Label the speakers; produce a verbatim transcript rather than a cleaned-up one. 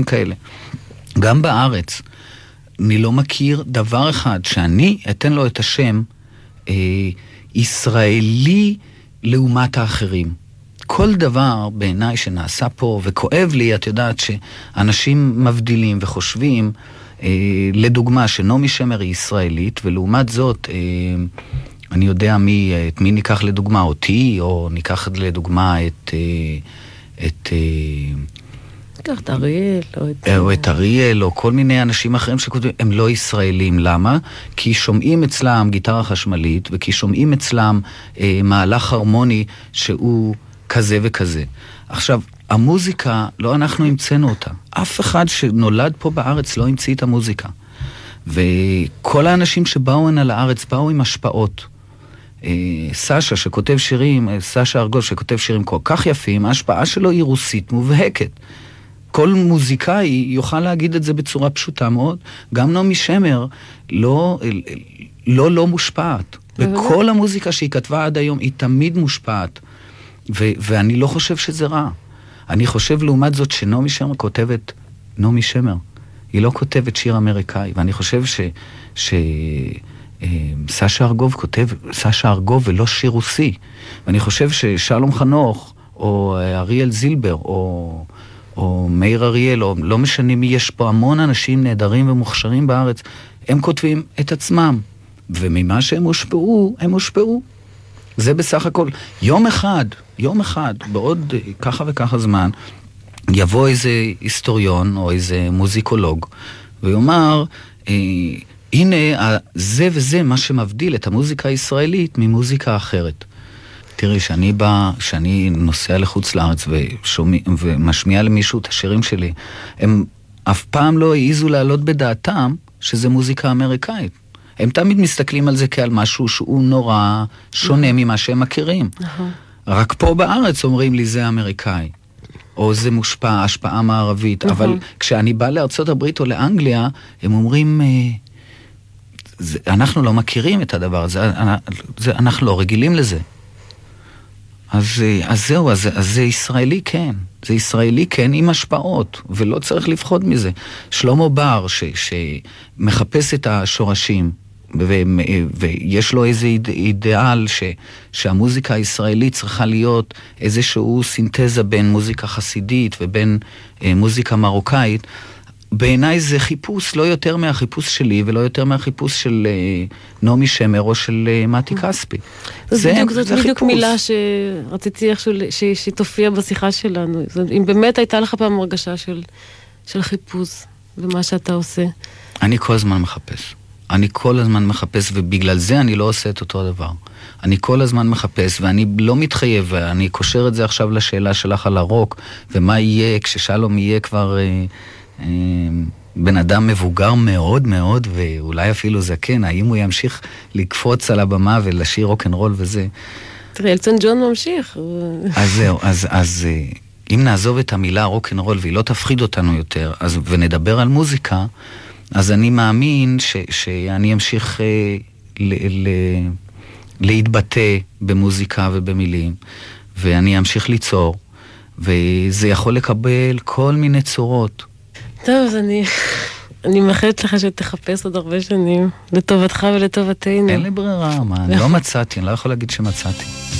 Speaker 1: דברים כאלה. גם בארץ, אני לא מכיר דבר אחד שאני אתן לו את השם אה, ישראלי לעומת האחרים. כל דבר בעיניי שנעשה פה, וכואב לי, את יודעת שאנשים מבדילים וחושבים, אה, לדוגמה, שנעמי שמר היא ישראלית, ולעומת זאת, אה, אני יודע מי, את מי ניקח לדוגמה, אותי, או ניקח לדוגמה את... אה, את אה,
Speaker 2: ניקח את אריאל, או את...
Speaker 1: או את אריאל, או כל מיני אנשים אחרים שכותבים, הם לא ישראלים. למה? כי שומעים אצלם גיטרה חשמלית, וכי שומעים אצלם אה, מהלך הרמוני שהוא כזה וכזה. עכשיו, המוזיקה, לא אנחנו המצאנו אותה. אף אחד שנולד פה בארץ לא המציא את המוזיקה. וכל האנשים שבאו הנה לארץ באו עם השפעות. אה, סשה שכותב שירים, סשה ארגוב שכותב שירים כל כך יפים, ההשפעה שלו היא רוסית מובהקת. כל מוזיקאי יוכל להגיד את זה בצורה פשוטה מאוד. גם נעמי שמר לא לא, לא מושפעת. וכל המוזיקה שהיא כתבה עד היום היא תמיד מושפעת. ו- ואני לא חושב שזה רע. אני חושב לעומת זאת שנעמי שמר כותבת נעמי שמר. היא לא כותבת שיר אמריקאי. ואני חושב ש... ש- סשה ארגוב כותב סשה ארגוב ולא שיר רוסי. ואני חושב ששלום חנוך או אריאל זילבר או... או מאיר אריאל, או לא משנה מי, יש פה המון אנשים נהדרים ומוכשרים בארץ, הם כותבים את עצמם, וממה שהם הושפעו, הם הושפעו. זה בסך הכל. יום אחד, יום אחד, בעוד ככה וככה זמן, יבוא איזה היסטוריון, או איזה מוזיקולוג, ויאמר, אה, הנה, זה וזה מה שמבדיל את המוזיקה הישראלית ממוזיקה אחרת. תראי, שאני בא, שאני נוסע לחוץ לארץ ושומע, ומשמיע למישהו את השירים שלי, הם אף פעם לא העיזו לעלות בדעתם שזה מוזיקה אמריקאית. הם תמיד מסתכלים על זה כעל משהו שהוא נורא שונה ממה שהם מכירים. רק פה בארץ אומרים לי זה אמריקאי, או זה מושפע, השפעה מערבית. אבל כשאני בא לארצות הברית או לאנגליה, הם אומרים, אנחנו לא מכירים את הדבר הזה, אנחנו לא רגילים לזה. אז, אז זהו, אז, אז זה ישראלי כן, זה ישראלי כן עם השפעות, ולא צריך לפחוד מזה. שלמה בר, ש, שמחפש את השורשים, ו, ויש לו איזה אידאל ש, שהמוזיקה הישראלית צריכה להיות איזשהו סינתזה בין מוזיקה חסידית ובין אה, מוזיקה מרוקאית, בעיניי זה חיפוש לא יותר מהחיפוש שלי, ולא יותר מהחיפוש של uh, נעמי שמר או של uh, מתי כספי.
Speaker 2: זה, בדיוק, זאת זה בדיוק חיפוש. מילה שרציתי איכשהו ש, שתופיע בשיחה שלנו. זאת, אם באמת הייתה לך פעם הרגשה של, של חיפוש במה שאתה עושה.
Speaker 1: אני כל הזמן מחפש. אני כל הזמן מחפש, ובגלל זה אני לא עושה את אותו הדבר. אני כל הזמן מחפש, ואני לא מתחייב, ואני קושר את זה עכשיו לשאלה שלך על הרוק, ומה יהיה כששלום יהיה כבר... Uh, בן אדם מבוגר מאוד מאוד, ואולי אפילו זקן, האם הוא ימשיך לקפוץ על הבמה ולשיר רוק'נ'רול וזה.
Speaker 2: תראה, אלטון ג'ון ממשיך.
Speaker 1: אז זהו, אז, אז אם נעזוב את המילה רוק'נ'רול והיא לא תפחיד אותנו יותר, אז, ונדבר על מוזיקה, אז אני מאמין ש, שאני אמשיך אה, ל, ל, להתבטא במוזיקה ובמילים, ואני אמשיך ליצור, וזה יכול לקבל כל מיני צורות.
Speaker 2: טוב, אז אני, אני מאחלת לך שתחפש עוד הרבה שנים, לטובתך ולטובתנו.
Speaker 1: אין לי ברירה, מה, אני לא מצאתי, אני לא יכול להגיד שמצאתי.